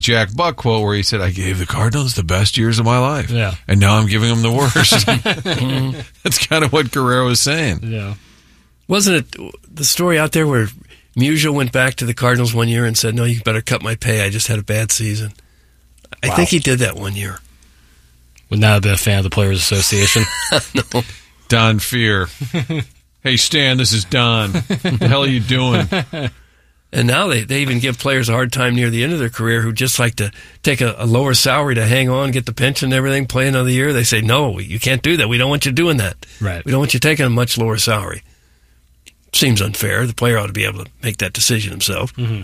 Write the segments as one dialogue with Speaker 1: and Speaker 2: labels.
Speaker 1: Jack Buck quote where he said, "I gave the Cardinals the best years of my life,
Speaker 2: Yeah.
Speaker 1: and now I'm giving them the worst." That's kind of what Guerrero was saying.
Speaker 2: Yeah.
Speaker 3: Wasn't it the story out there where Musial went back to the Cardinals one year and said, "No, you better cut my pay. I just had a bad season." I think he did that one year.
Speaker 2: Would not have been a fan of the Players Association.
Speaker 3: No.
Speaker 1: Don Fear. Hey, Stan, this is Don. What the hell are you doing?
Speaker 3: And now they even give players a hard time near the end of their career who just like to take a lower salary to hang on, get the pension and everything, play another year. They say, "No, you can't do that. We don't want you doing that.
Speaker 2: Right.
Speaker 3: We don't want you taking a much lower salary." Seems unfair. The player ought to be able to make that decision himself.
Speaker 2: Mm-hmm.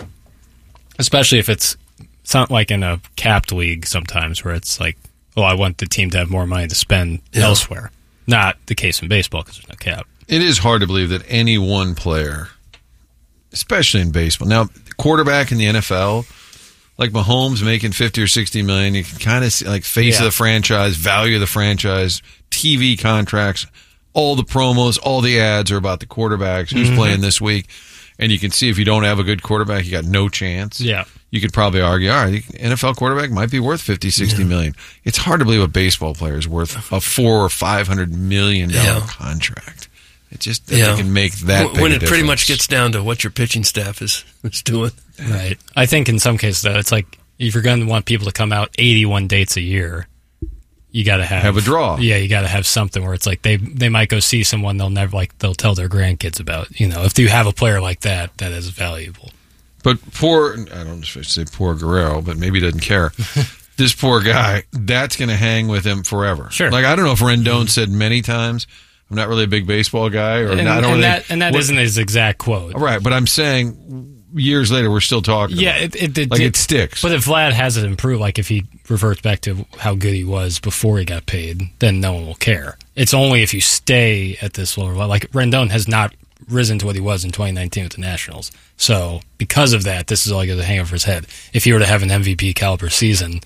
Speaker 2: Especially if it's not like in a capped league sometimes where it's like, "Oh, I want the team to have more money to spend elsewhere." Not the case in baseball because there's no cap.
Speaker 1: It is hard to believe that any one player, especially in baseball. Now, quarterback in the NFL, like Mahomes making $50 or $60 million, you can kind of see like face of the franchise, value of the franchise, TV contracts, all the promos, all the ads are about the quarterbacks, who's playing this week. And you can see if you don't have a good quarterback, you got no chance.
Speaker 2: Yeah.
Speaker 1: You could probably argue, all right, NFL quarterback might be worth $50, $60 million. It's hard to believe a baseball player is worth a $400 or $500 million contract. It just they can make that big
Speaker 3: when
Speaker 1: a
Speaker 3: it pretty
Speaker 1: difference.
Speaker 3: much gets down to what your pitching staff is doing.
Speaker 2: Right. I think in some cases, though, it's like if you're going to want people to come out 81 dates a year, you got to have
Speaker 1: a draw.
Speaker 2: Yeah, you got to have something where it's like they might go see someone they'll tell their grandkids about. You know, if you have a player like that is valuable.
Speaker 1: But I don't know if I should say poor Guerrero, but maybe he doesn't care. This poor guy, that's going to hang with him forever.
Speaker 2: Sure.
Speaker 1: Like, I don't know if Rendon said many times, I'm not really a big baseball guy.
Speaker 2: That isn't his exact quote.
Speaker 1: Right, but I'm saying years later we're still talking about it. It sticks.
Speaker 2: But if Vlad has it improved, like if he reverts back to how good he was before he got paid, then no one will care. It's only if you stay at this lower level. Like Rendon has not risen to what he was in 2019 with the Nationals. So because of that, this is all going to hang over his head. If he were to have an MVP caliber season,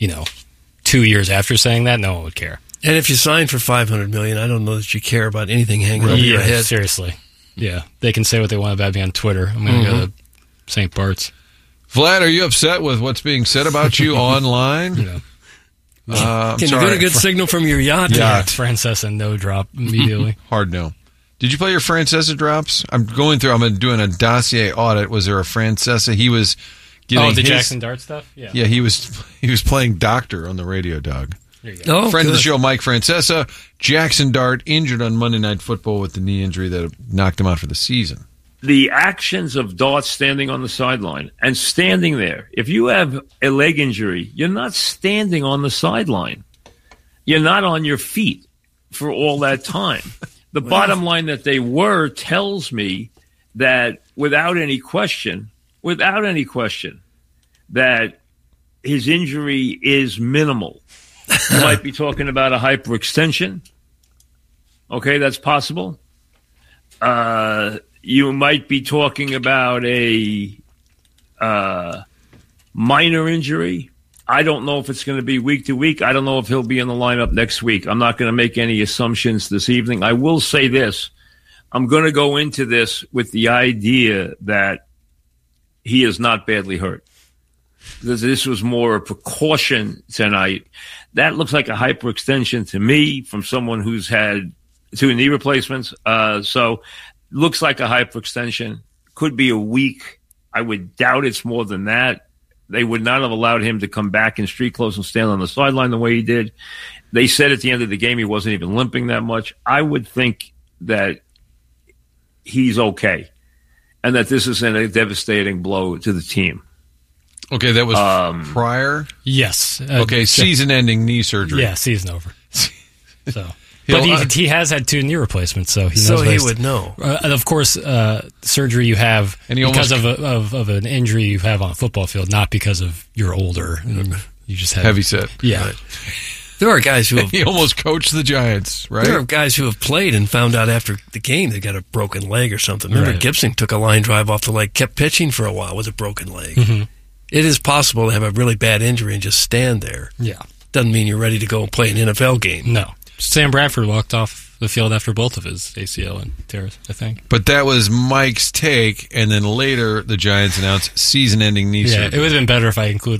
Speaker 2: 2 years after saying that, no one would care.
Speaker 3: And if you sign for $500 million, I don't know that you care about anything hanging over your head.
Speaker 2: Seriously. Yeah, they can say what they want about me on Twitter. I'm going to go to St. Bart's.
Speaker 1: Vlad, are you upset with what's being said about you online?
Speaker 3: Can you get a good signal from your yacht?
Speaker 2: Yeah, Francesa no drop immediately.
Speaker 1: Hard no. Did you play your Francesa drops? I'm doing a dossier audit. Was there a Francesa? He was giving
Speaker 2: Jackson Dart stuff? Yeah.
Speaker 1: Yeah, he was playing doctor on the radio, Doug.
Speaker 2: There you go.
Speaker 1: Friend of the show, Mike Francesa. Jackson Dart injured on Monday Night Football with the knee injury that knocked him out for the season.
Speaker 4: The actions of Dart standing on the sideline and standing there. If you have a leg injury, you're not standing on the sideline. You're not on your feet for all that time. The bottom line that they were tells me that without any question, that his injury is minimal. You might be talking about a hyperextension. Okay, that's possible. You might be talking about a minor injury. I don't know if it's going to be week to week. I don't know if he'll be in the lineup next week. I'm not going to make any assumptions this evening. I will say this. I'm going to go into this with the idea that he is not badly hurt. This was more a precaution tonight. That looks like a hyperextension to me from someone who's had 2 knee replacements. So looks like a hyperextension. Could be a week. I would doubt it's more than that. They would not have allowed him to come back in street clothes and stand on the sideline the way he did. They said at the end of the game he wasn't even limping that much. I would think that he's okay and that this isn't a devastating blow to the team.
Speaker 1: Okay, that was prior?
Speaker 2: Yes.
Speaker 1: Season-ending knee surgery.
Speaker 2: Yeah, season over. So, but he has had 2 knee replacements, so he knows.
Speaker 3: So he would know.
Speaker 2: And of course, surgery you have because of an injury you have on a football field, not because of you're older. You just have
Speaker 1: heavy set.
Speaker 2: Yeah.
Speaker 3: Right. There are guys who have...
Speaker 1: He almost coached the Giants, right?
Speaker 3: There are guys who have played and found out after the game they got a broken leg or something. Remember, Gibson took a line drive off the leg, kept pitching for a while with a broken leg. Mm-hmm. It is possible to have a really bad injury and just stand there.
Speaker 2: Yeah.
Speaker 3: Doesn't mean you're ready to go and play an NFL game.
Speaker 2: No. Sam Bradford walked off the field after both of his ACL and tears, I think.
Speaker 1: But that was Mike's take, and then later the Giants announced season-ending knee surgery.
Speaker 2: It would have been better if I included